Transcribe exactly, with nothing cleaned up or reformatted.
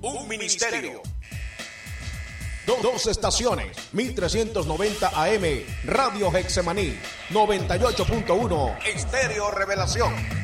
un ministerio. Do- dos estaciones, mil trescientos noventa A M, Radio Hexemaní, noventa y ocho punto uno, Estéreo Revelación.